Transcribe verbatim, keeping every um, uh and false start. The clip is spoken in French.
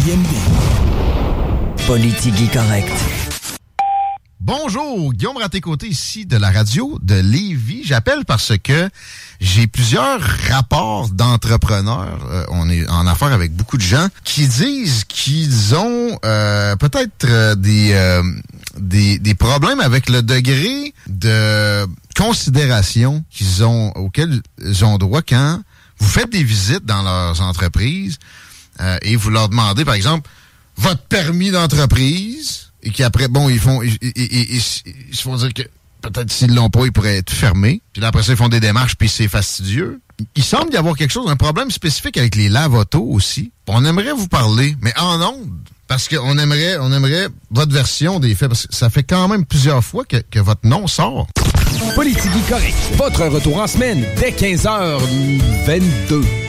I M D. Politique correcte. Bonjour, Guillaume Raté-Côté ici de la radio de Lévis. J'appelle parce que j'ai plusieurs rapports d'entrepreneurs. Euh, on est en affaires avec beaucoup de gens qui disent qu'ils ont euh, peut-être euh, des, euh, des des problèmes avec le degré de considération qu'ils ont auquel ils ont droit quand vous faites des visites dans leurs entreprises euh, et vous leur demandez, par exemple, votre permis d'entreprise. Et qu'après, bon, ils font, ils, ils, ils, ils, ils se font dire que peut-être s'ils l'ont pas, ils pourraient être fermés. Puis là, après ça, ils font des démarches, puis c'est fastidieux. Il semble y avoir quelque chose, un problème spécifique avec les lave-autos aussi. On aimerait vous parler, mais en ondes, parce qu'on aimerait, on aimerait votre version des faits, parce que ça fait quand même plusieurs fois que, que votre nom sort. Politique correcte. Votre retour en semaine dès quinze heures vingt-deux.